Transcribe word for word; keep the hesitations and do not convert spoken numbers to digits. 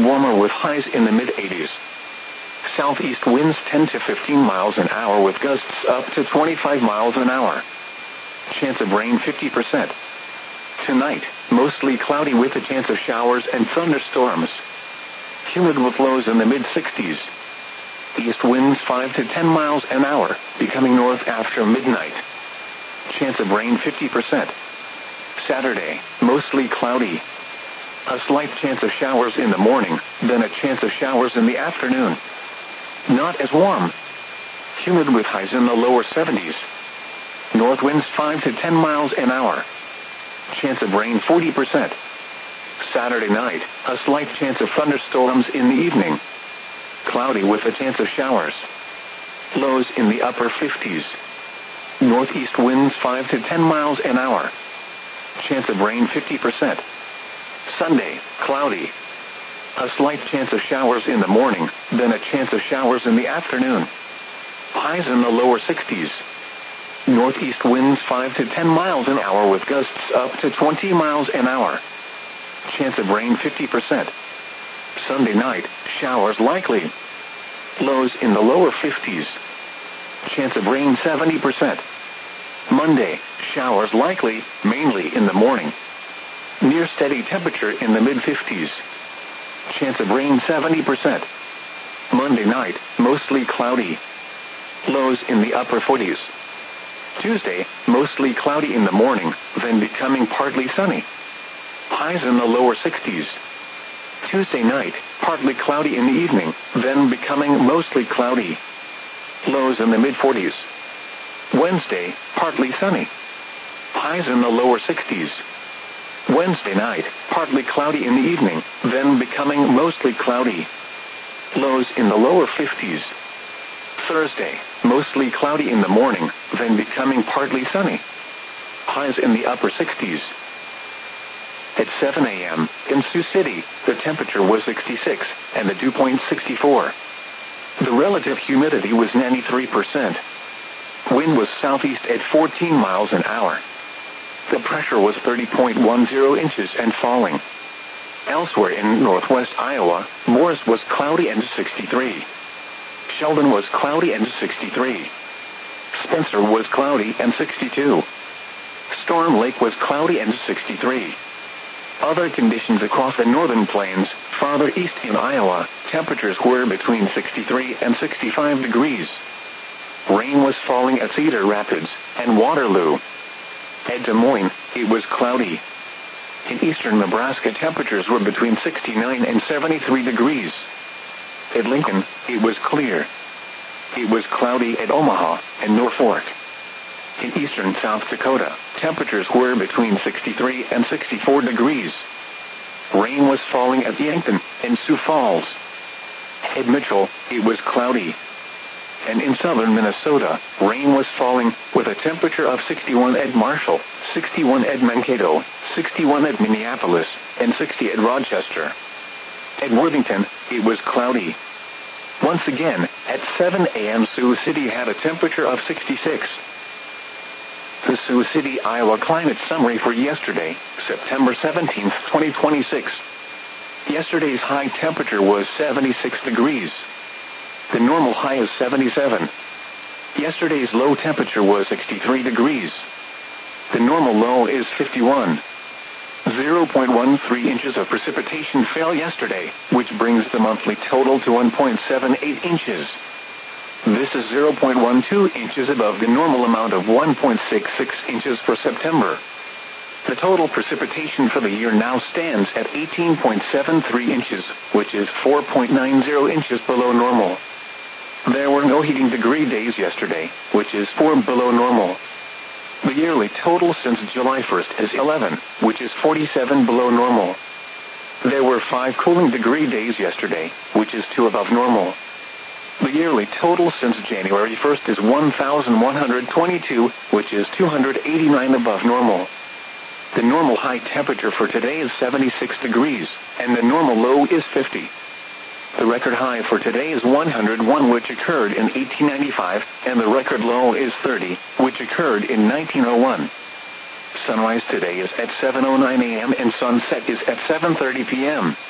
warmer with highs in the mid-eighties. Southeast winds ten to fifteen miles an hour with gusts up to twenty-five miles an hour. Chance of rain fifty percent. Tonight, mostly cloudy with a chance of showers and thunderstorms. Humid with lows in the mid-sixties. East winds five to ten miles an hour, becoming north after midnight. Chance of rain fifty percent. Saturday, mostly cloudy. A slight chance of showers in the morning, then a chance of showers in the afternoon. Not as warm. Humid with highs in the lower seventies. North winds five to ten miles an hour. Chance of rain forty percent. Saturday night, a slight chance of thunderstorms in the evening. Cloudy with a chance of showers. Lows in the upper fifties. Northeast winds five to ten miles an hour. Chance of rain fifty percent. Sunday, cloudy. A slight chance of showers in the morning, then a chance of showers in the afternoon. Highs in the lower sixties. Northeast winds five to ten miles an hour with gusts up to twenty miles an hour. Chance of rain fifty percent. Sunday night, showers likely. Lows in the lower fifties. Chance of rain seventy percent. Monday, showers likely, mainly in the morning. Near steady temperature in the mid-fifties. Chance of rain seventy percent. Monday night, mostly cloudy. Lows in the upper forties. Tuesday, mostly cloudy in the morning, then becoming partly sunny. Highs in the lower sixties. Tuesday night, partly cloudy in the evening, then becoming mostly cloudy. Lows in the mid-forties. Wednesday, partly sunny. Highs in the lower sixties. Wednesday night, partly cloudy in the evening, then becoming mostly cloudy. Lows in the lower fifties. Thursday, mostly cloudy in the morning, then becoming partly sunny. Highs in the upper sixties. At seven a.m., in Sioux City, the temperature was sixty-six, and the dew point sixty-four. The relative humidity was ninety-three percent. Wind was southeast at fourteen miles an hour. The pressure was thirty point one zero inches and falling. Elsewhere in northwest Iowa, Morris was cloudy and sixty-three. Sheldon was cloudy and sixty-three. Spencer was cloudy and sixty-two. Storm Lake was cloudy and sixty-three. Other conditions across the northern plains, farther east in Iowa, temperatures were between sixty-three and sixty-five degrees. Rain was falling at Cedar Rapids and Waterloo. At Des Moines, it was cloudy. In eastern Nebraska, temperatures were between sixty-nine and seventy-three degrees. At Lincoln, it was clear. It was cloudy at Omaha and Norfolk. In eastern South Dakota, temperatures were between sixty-three and sixty-four degrees. Rain was falling at Yankton and Sioux Falls. At Mitchell, it was cloudy. And in southern Minnesota, rain was falling, with a temperature of sixty-one at Marshall, sixty-one at Mankato, sixty-one at Minneapolis, and sixty at Rochester. At Worthington, it was cloudy. Once again, at seven a.m. Sioux City had a temperature of sixty-six. The Sioux City, Iowa climate summary for yesterday, September seventeenth, twenty twenty-six. Yesterday's high temperature was seventy-six degrees. The normal high is seventy-seven. Yesterday's low temperature was sixty-three degrees. The normal low is fifty-one. zero point one three inches of precipitation fell yesterday, which brings the monthly total to one point seven eight inches. This is zero point one two inches above the normal amount of one point six six inches for September. The total precipitation for the year now stands at eighteen point seven three inches, which is four point nine zero inches below normal. There were no heating degree days yesterday, which is four below normal. The yearly total since July first is eleven, which is forty-seven below normal. There were five cooling degree days yesterday, which is two above normal. The yearly total since January first is one thousand one hundred twenty-two, which is two hundred eighty-nine above normal. The normal high temperature for today is seventy-six degrees, and the normal low is fifty. The record high for today is one hundred one, which occurred in eighteen ninety-five, and the record low is thirty, which occurred in nineteen oh one. Sunrise today is at seven oh nine a.m. and sunset is at seven thirty p.m.